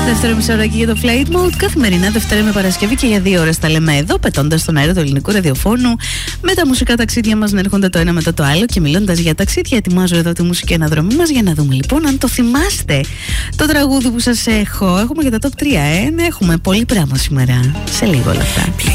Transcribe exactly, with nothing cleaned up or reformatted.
Δεύτερο μισοράκι για το Flight Mode. Καθημερινά Δευτέρα με Παρασκευή και για δύο ώρες τα λέμε εδώ, πετώντας τον αέρα του ελληνικού ραδιοφώνου, με τα μουσικά ταξίδια μας να έρχονται το ένα μετά το άλλο. Και μιλώντας για ταξίδια, ετοιμάζω εδώ τη μουσική αναδρομή μας για να δούμε λοιπόν αν το θυμάστε το τραγούδι που σας έχω. Έχουμε και τα top τρία, ε. Έχουμε πολύ πράγμα σήμερα. Σε λίγο όλα αυτά.